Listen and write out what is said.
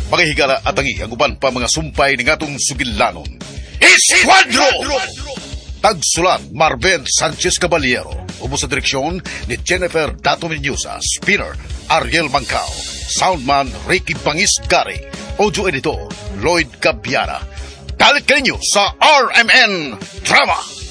Mga higala at tangi ang uban pa mga sumpay ng atong sugilanon. Esquadro! Tagsulat Marben Sanchez Caballero. Ubo sa direksyon ni Jennifer Dato Menyusa. Spinner Ariel Mancao. Soundman Ricky Bangis Gary. Audio editor Lloyd Cabiara. Dalit kayo sa RMN Drama.